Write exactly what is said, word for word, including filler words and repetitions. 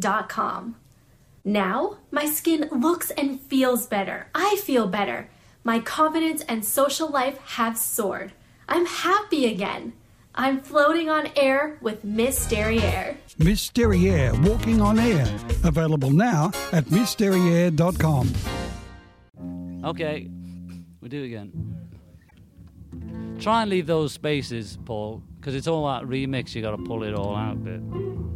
dot com. Now, my skin looks and feels better. I feel better. My confidence and social life have soared. I'm happy again. I'm floating on air with Miss Derriere. Miss Derriere, walking on air. Available now at miss derriere dot com. Okay, we'll do it again. Try and leave those spaces, Paul, because it's all that remix. You got to pull it all out a bit.